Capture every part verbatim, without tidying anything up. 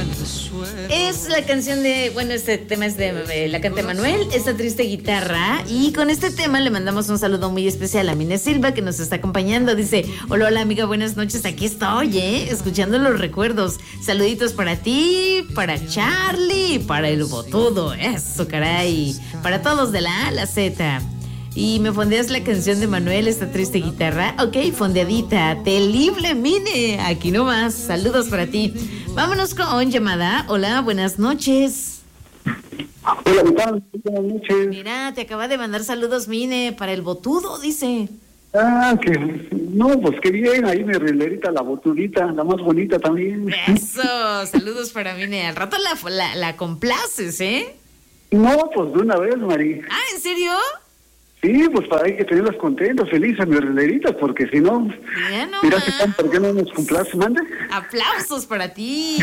Es la canción de, bueno, este tema es de, de la canta Manuel, esta triste guitarra. Y con este tema le mandamos un saludo muy especial a Mine Silva, que nos está acompañando. Dice, hola, hola amiga, buenas noches, aquí estoy, ¿eh? Escuchando los recuerdos. Saluditos para ti, para Charlie, para el botudo, eso, caray. Para todos de la A a la Z. Y me fondeas la canción de Manuel, esta triste guitarra. Ok, fondeadita, terrible, Mine. Aquí nomás, saludos para ti. Vámonos con llamada. Hola, buenas noches. Hola, ¿qué tal? Buenas noches. Mira, te acaba de mandar saludos, Mine, para el botudo, dice. Ah, que no, pues qué bien, ahí mi rilerita, la botudita, la más bonita también. Eso, saludos para Mine. Al rato la, la, la complaces, ¿eh? No, pues de una vez, Mari. Ah, ¿en serio? Sí, pues para hay que tenerlas contentas, felices, mis rileritas, porque si no, ya no mira, ¿por qué no nos complace, mande? Aplausos para ti.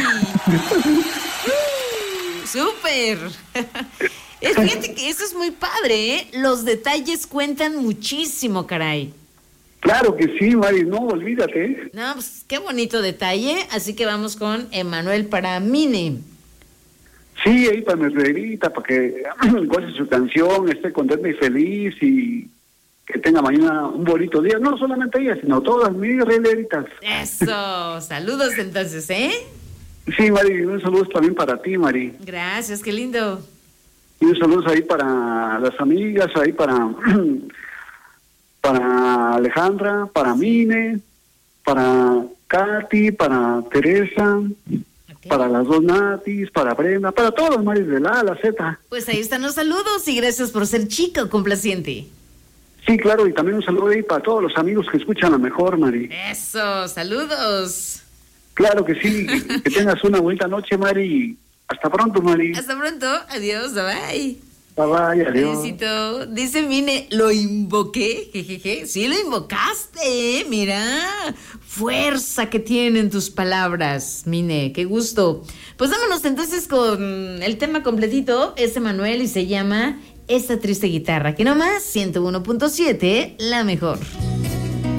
¡Súper! Es, fíjate que eso es muy padre, ¿eh? Los detalles cuentan muchísimo, caray. Claro que sí, Mari, no, olvídate. No, pues qué bonito detalle. Así que vamos con Emanuel para Mine. Sí, ahí para mi rilerita, para que goce su canción, esté contenta y feliz y que tenga mañana un bonito día. No solamente ella, sino todas mis rileritas. Eso, saludos entonces, ¿eh? Sí, Mari, un saludo también para ti, Mari. Gracias, qué lindo. Y un saludo ahí para las amigas, ahí para para Alejandra, para Mine, para Katy, para Teresa, okay, para las dos Natis, para Brenda, para todos, Mari, de la A a la Z. Pues ahí están los saludos y gracias por ser chico complaciente. Sí, claro, y también un saludo ahí para todos los amigos que escuchan La Mejor, Mari. Eso, saludos. Claro que sí, que tengas una bonita noche, Mari. Hasta pronto, Mari. Hasta pronto, adiós, bye. Bye bye, adiós. Besito. Dice Mine, lo invoqué, jejeje. Sí, lo invocaste, ¿eh? Mira, fuerza que tienen tus palabras, Mine, qué gusto. Pues vámonos entonces con el tema completito, es Emanuel y se llama Esta triste guitarra, que nomás ciento uno punto siete, la mejor.